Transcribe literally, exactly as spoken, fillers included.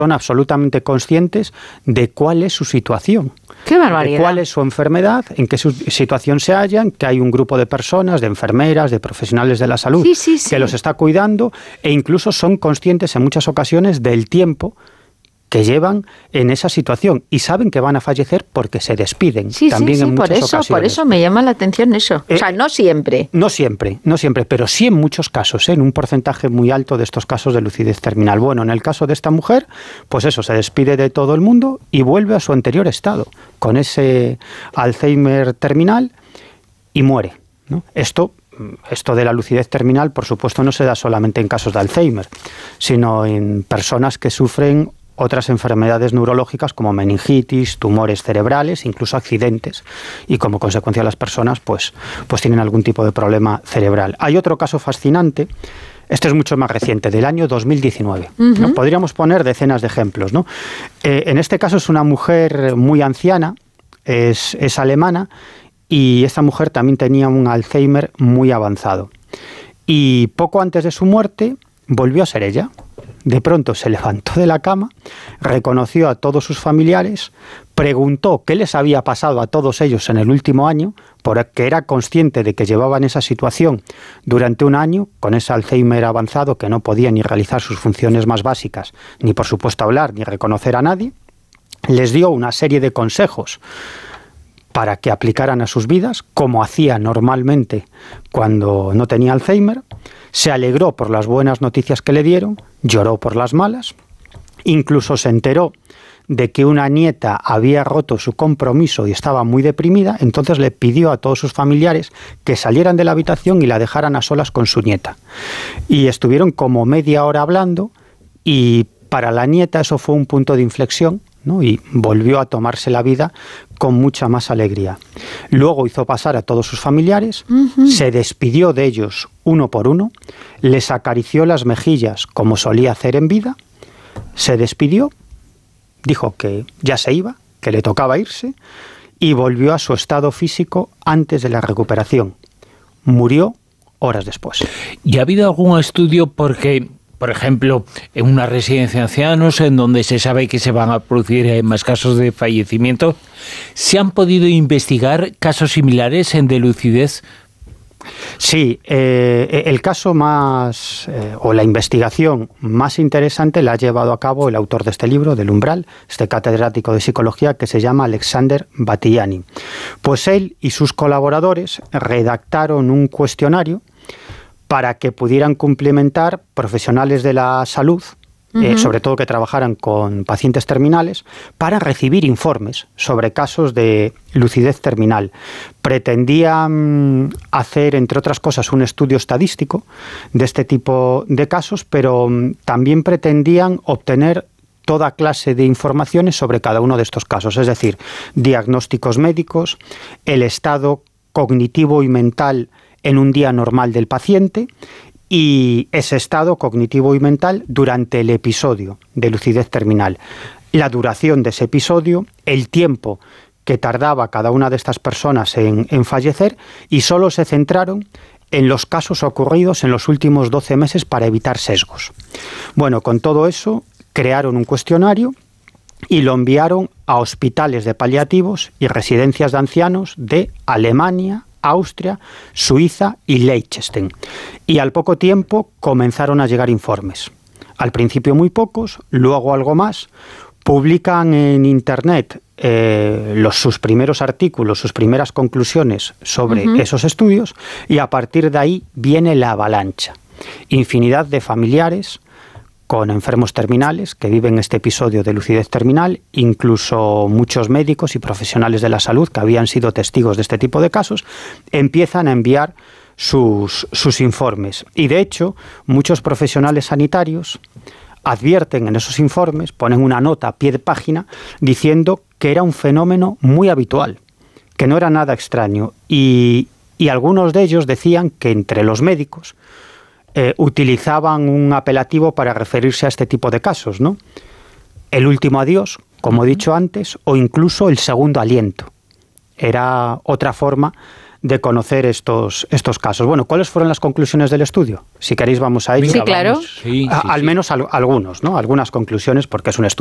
son absolutamente conscientes de cuál es su situación. ¡Qué barbaridad! De cuál es su enfermedad, en qué su situación se hallan, que hay un grupo de personas, de enfermeras, de profesionales de la salud, sí, sí, sí. que los está cuidando, e incluso son conscientes en muchas ocasiones del tiempo que llevan en esa situación y saben que van a fallecer porque se despiden. Sí, también sí, sí, en por muchas eso, ocasiones. por eso me llama la atención eso. Eh, o sea, no siempre. No siempre, no siempre, pero sí en muchos casos, ¿eh? En un porcentaje muy alto de estos casos de lucidez terminal. Bueno, en el caso de esta mujer, pues eso, se despide de todo el mundo y vuelve a su anterior estado, con ese Alzheimer terminal, y muere, ¿no? Esto Esto de la lucidez terminal, por supuesto, no se da solamente en casos de Alzheimer, sino en personas que sufren otras enfermedades neurológicas como meningitis, tumores cerebrales, incluso accidentes, y como consecuencia las personas pues, pues tienen algún tipo de problema cerebral. Hay otro caso fascinante, este es mucho más reciente, del año dos mil diecinueve. Uh-huh. ¿no? Podríamos poner decenas de ejemplos, ¿no? Eh, en este caso es una mujer muy anciana, es, es alemana, y esta mujer también tenía un Alzheimer muy avanzado. Y poco antes de su muerte volvió a ser ella. De pronto se levantó de la cama, reconoció a todos sus familiares, preguntó qué les había pasado a todos ellos en el último año, porque era consciente de que llevaban esa situación durante un año, con ese Alzheimer avanzado que no podía ni realizar sus funciones más básicas, ni por supuesto hablar, ni reconocer a nadie. Les dio una serie de consejos para que aplicaran a sus vidas, como hacía normalmente cuando no tenía Alzheimer. Se alegró por las buenas noticias que le dieron, lloró por las malas, incluso se enteró de que una nieta había roto su compromiso y estaba muy deprimida, entonces le pidió a todos sus familiares que salieran de la habitación y la dejaran a solas con su nieta. Y estuvieron como media hora hablando, y para la nieta eso fue un punto de inflexión, ¿no? Y volvió a tomarse la vida con mucha más alegría. Luego hizo pasar a todos sus familiares, uh-huh. se despidió de ellos uno por uno, les acarició las mejillas como solía hacer en vida, se despidió, dijo que ya se iba, que le tocaba irse, y volvió a su estado físico antes de la recuperación. Murió horas después. ¿Y ha habido algún estudio porque, por ejemplo, en una residencia de ancianos, en donde se sabe que se van a producir más casos de fallecimiento, se han podido investigar casos similares en de lucidez? Sí, eh, el caso más, eh, o la investigación más interesante la ha llevado a cabo el autor de este libro, del Umbral, este catedrático de psicología que se llama Alexander Batthyány. Pues él y sus colaboradores redactaron un cuestionario para que pudieran cumplimentar profesionales de la salud, uh-huh. eh, sobre todo que trabajaran con pacientes terminales, para recibir informes sobre casos de lucidez terminal. Pretendían hacer, entre otras cosas, un estudio estadístico de este tipo de casos, pero también pretendían obtener toda clase de informaciones sobre cada uno de estos casos, es decir, diagnósticos médicos, el estado cognitivo y mental en un día normal del paciente y ese estado cognitivo y mental durante el episodio de lucidez terminal, la duración de ese episodio, el tiempo que tardaba cada una de estas personas en, en fallecer, y solo se centraron en los casos ocurridos en los últimos doce meses para evitar sesgos. Bueno, con todo eso crearon un cuestionario y lo enviaron a hospitales de paliativos y residencias de ancianos de Alemania, Austria, Suiza y Liechtenstein. Y al poco tiempo comenzaron a llegar informes. Al principio muy pocos, luego algo más. Publican en Internet eh, los, sus primeros artículos, sus primeras conclusiones sobre uh-huh. esos estudios, y a partir de ahí viene la avalancha. Infinidad de familiares con enfermos terminales que viven este episodio de lucidez terminal, incluso muchos médicos y profesionales de la salud que habían sido testigos de este tipo de casos, empiezan a enviar sus, sus informes. Y de hecho, muchos profesionales sanitarios advierten en esos informes, ponen una nota a pie de página diciendo que era un fenómeno muy habitual, que no era nada extraño. Y, y algunos de ellos decían que entre los médicos Eh, utilizaban un apelativo para referirse a este tipo de casos, ¿no? El último adiós, como he dicho antes, o incluso el segundo aliento. Era otra forma de conocer estos, estos casos. Bueno, ¿cuáles fueron las conclusiones del estudio? Si queréis vamos a ello. Sí, claro. Vamos. Sí, A- sí, al sí. menos al- algunos, ¿no? Algunas conclusiones, porque es un estudio